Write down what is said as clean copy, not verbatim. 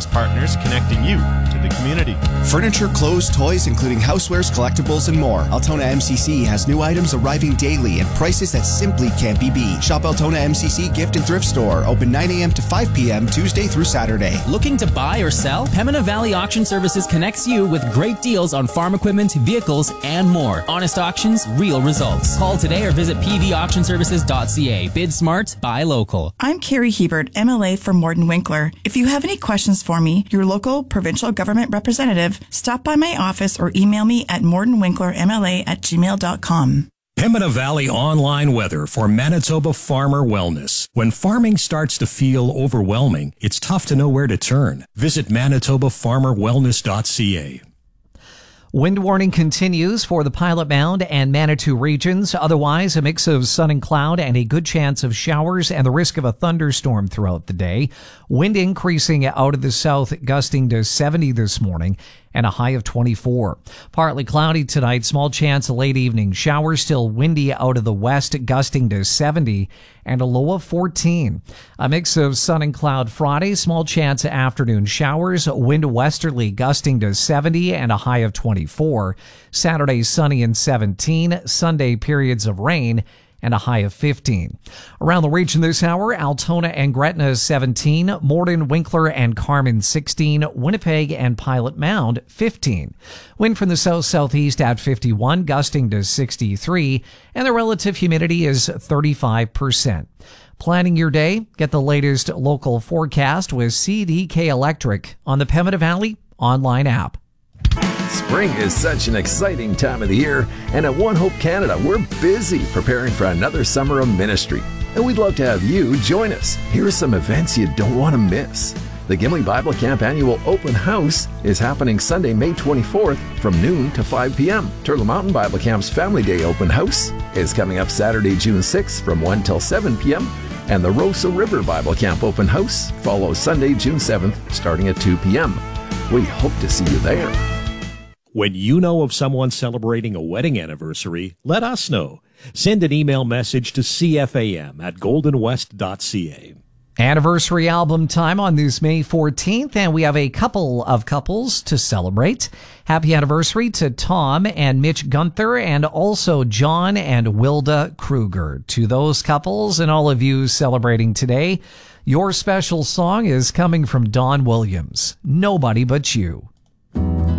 service partners connecting you to the community. Furniture, clothes, toys, including housewares, collectibles, and more. Altona MCC has new items arriving daily and prices that simply can't be beat. Shop Altona MCC Gift and Thrift Store, open 9 a.m. to 5 p.m. Tuesday through Saturday. Looking to buy or sell? Pembina Valley Auction Services connects you with great deals on farm equipment, vehicles, and more. Honest auctions, real results. Call today or visit pvauctionservices.ca. Bid smart, buy local. I'm Carrie Hebert, MLA for Morden Winkler. If you have any questions for me, your local provincial government representative, stop by my office or email me at mordenwinklermla@gmail.com. Pembina Valley online weather for Manitoba farmer wellness. When farming starts to feel overwhelming, it's tough to know where to turn. Visit manitobafarmerwellness.ca. Wind warning continues for the Pilot Mound and Manitou regions. Otherwise, a mix of sun and cloud and a good chance of showers and the risk of a thunderstorm throughout the day. Wind increasing out of the south, gusting to 70 this morning and a high of 24. Partly cloudy tonight, small chance of late evening showers, still windy out of the west, gusting to 70 and a low of 14. A mix of sun and cloud Friday, small chance of afternoon showers, wind westerly gusting to 70 and a high of 24. Saturday sunny and 17, Sunday periods of rain and a high of 15. Around the region this hour, Altona and Gretna 17, Morden, Winkler, and Carman 16, Winnipeg and Pilot Mound 15. Wind from the south-southeast at 51, gusting to 63, and the relative humidity is 35%. Planning your day? Get the latest local forecast with CDK Electric on the Pembina Valley online app. Spring is such an exciting time of the year, and at One Hope Canada, we're busy preparing for another summer of ministry. And we'd love to have you join us. Here are some events you don't want to miss. The Gimli Bible Camp Annual Open House is happening Sunday, May 24th from noon to 5 p.m. Turtle Mountain Bible Camp's Family Day Open House is coming up Saturday, June 6th from 1 till 7 p.m. And the Rosa River Bible Camp Open House follows Sunday, June 7th, starting at 2 p.m. We hope to see you there. When you know of someone celebrating a wedding anniversary, let us know. Send an email message to cfam@goldenwest.ca. Anniversary album time on this May 14th, and we have a couple of couples to celebrate. Happy anniversary to Tom and Mitch Gunther, and also John and Wilda Kruger. To those couples and all of you celebrating today, your special song is coming from Don Williams, Nobody But You.